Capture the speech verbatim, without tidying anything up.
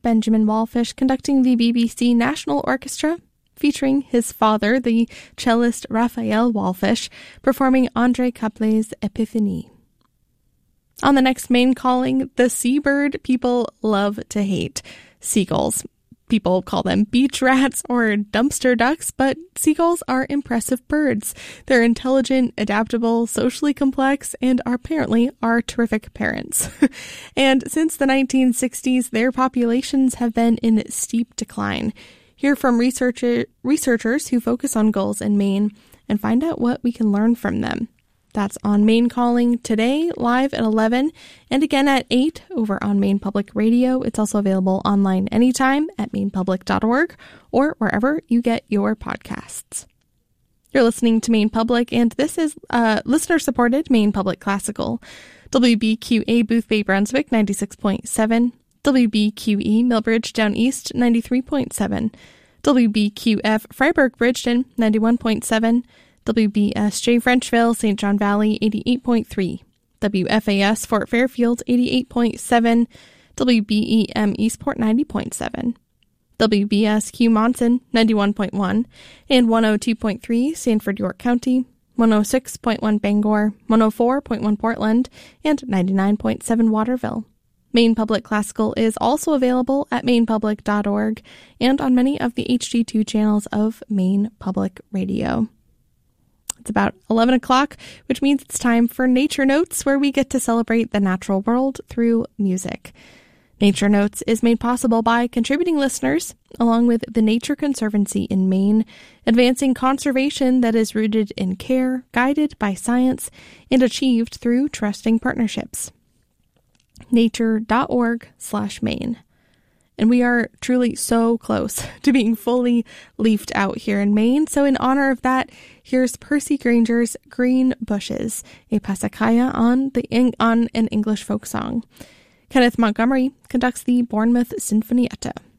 Benjamin Wallfisch conducting the B B C National Orchestra, featuring his father, the cellist Raphael Wallfisch, performing André Caplet's Epiphanie. On the next Maine Calling, the seabird people love to hate, seagulls. People call them beach rats or dumpster ducks, but seagulls are impressive birds. They're intelligent, adaptable, socially complex, and are apparently are terrific parents. And since the nineteen sixties, their populations have been in steep decline. Hear from researcher, researchers who focus on gulls in Maine and find out what we can learn from them. That's on Maine Calling today, live at eleven, and again at eight over on Maine Public Radio. It's also available online anytime at maine public dot org or wherever you get your podcasts. You're listening to Maine Public, and this is uh, listener-supported Maine Public Classical. W B Q A Boothbay Brunswick, ninety-six point seven. W B Q E Millbridge Down East, ninety-three point seven. W B Q F Freiburg Bridgeton, ninety-one point seven. W B S J Frenchville, Saint John Valley, eighty-eight point three. W F A S Fort Fairfield, eighty-eight point seven. W B E M Eastport, ninety point seven. W B S Q Monson, ninety-one point one. And one oh two point three Sanford York County, one oh six point one Bangor, one oh four point one Portland, and ninety-nine point seven Waterville. Maine Public Classical is also available at maine public dot org and on many of the H D two channels of Maine Public Radio. It's about eleven o'clock, which means it's time for Nature Notes, where we get to celebrate the natural world through music. Nature Notes is made possible by contributing listeners, along with the Nature Conservancy in Maine, advancing conservation that is rooted in care, guided by science, and achieved through trusting partnerships. nature.org slash Maine. And we are truly so close to being fully leafed out here in Maine. So in honor of that, here's Percy Granger's Green Bushes, a Pasacaya on the on an English folk song. Kenneth Montgomery conducts the Bournemouth Sinfonietta.